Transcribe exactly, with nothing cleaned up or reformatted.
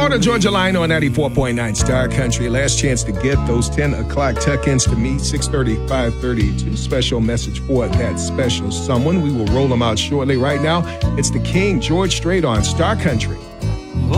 Florida Georgia Line on ninety-four point nine Star Country. Last chance to get those ten o'clock tuck-ins to me, six thirty, five thirty. Two special message for that special someone. We will roll them out shortly. Right now, it's the King, George Strait on Star Country.